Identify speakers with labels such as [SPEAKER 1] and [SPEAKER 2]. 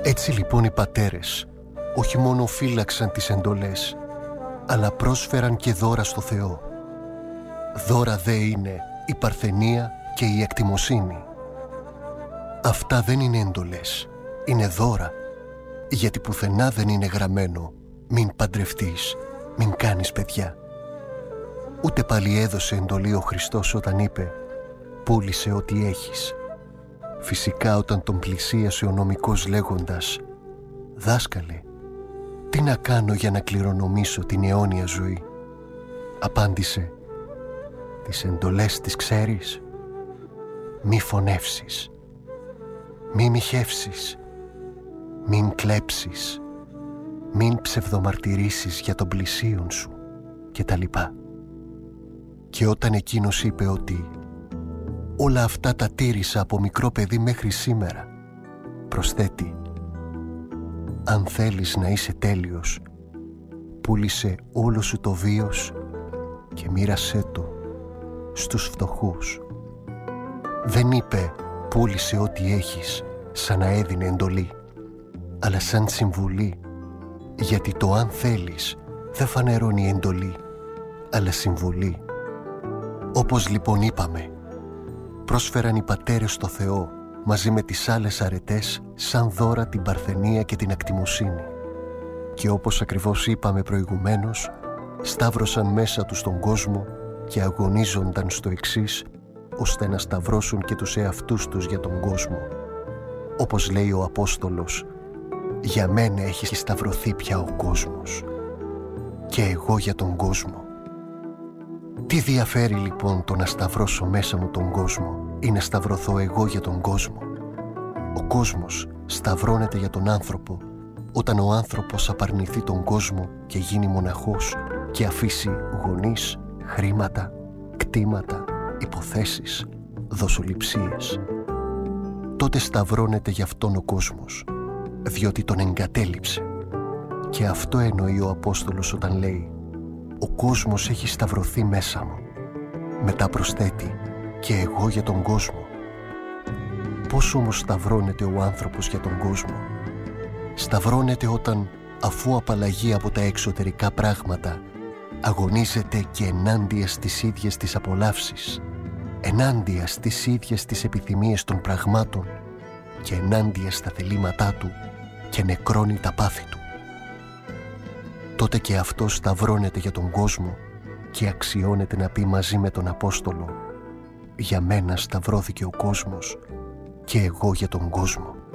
[SPEAKER 1] Έτσι λοιπόν οι πατέρες όχι μόνο φύλαξαν τις εντολές, αλλά πρόσφεραν και δώρα στο Θεό. Δώρα δε είναι η παρθενία και η εκτιμοσύνη. Αυτά δεν είναι εντολές, είναι δώρα, γιατί πουθενά δεν είναι γραμμένο «Μην παντρευτείς, μην κάνεις παιδιά». Ούτε πάλι έδωσε εντολή ο Χριστός όταν είπε «Πούλησε ό,τι έχεις». Φυσικά όταν τον πλησίασε ο νομικός λέγοντας «Δάσκαλε, τι να κάνω για να κληρονομήσω την αιώνια ζωή?» Απάντησε «Τις εντολές τις ξέρεις? Μη φωνεύσεις, μη μοιχεύσεις, μην κλέψεις, μην ψευδομαρτυρήσεις για τον πλησίον σου» και τα λοιπά. Και όταν εκείνος είπε ότι «Όλα αυτά τα τήρησα από μικρό παιδί μέχρι σήμερα», προσθέτει «Αν θέλεις να είσαι τέλειος, πούλησε όλο σου το βίος και μοίρασέ το στους φτωχούς». Δεν είπε «Πούλησε ό,τι έχεις» σαν να έδινε εντολή, αλλά σαν συμβουλή, γιατί το «αν θέλεις» δεν φανερώνει εντολή, αλλά συμβουλή. Όπως λοιπόν είπαμε, πρόσφεραν οι πατέρες στο Θεό μαζί με τις άλλες αρετές σαν δώρα την παρθενία και την ακτιμοσύνη. Και όπως ακριβώς είπαμε προηγουμένως, σταύρωσαν μέσα τους τον κόσμο και αγωνίζονταν στο εξής, ώστε να σταυρώσουν και τους εαυτούς τους για τον κόσμο. Όπως λέει ο Απόστολος, «Για μένα έχει σταυρωθεί πια ο κόσμος και εγώ για τον κόσμο». Τι διαφέρει λοιπόν το να σταυρώσω μέσα μου τον κόσμο ή να σταυρωθώ εγώ για τον κόσμο? Ο κόσμος σταυρώνεται για τον άνθρωπο όταν ο άνθρωπος απαρνηθεί τον κόσμο και γίνει μοναχός και αφήσει γονείς, χρήματα, κτήματα, υποθέσεις, δοσοληψίες. Τότε σταυρώνεται για αυτόν ο κόσμος, διότι τον εγκατέλειψε. Και αυτό εννοεί ο Απόστολος όταν λέει «Ο κόσμος έχει σταυρωθεί μέσα μου». Μετά προσθέτει «Και εγώ για τον κόσμο». Πώς όμως σταυρώνεται ο άνθρωπος για τον κόσμο? Σταυρώνεται όταν, αφού απαλλαγεί από τα εξωτερικά πράγματα, αγωνίζεται και ενάντια στις ίδιες τις απολαύσεις, ενάντια στις ίδιες τις επιθυμίες των πραγμάτων και ενάντια στα θελήματά του και νεκρώνει τα πάθη του. Τότε και αυτός σταυρώνεται για τον κόσμο και αξιώνεται να πει μαζί με τον Απόστολο «Για μένα σταυρώθηκε ο κόσμος και εγώ για τον κόσμο».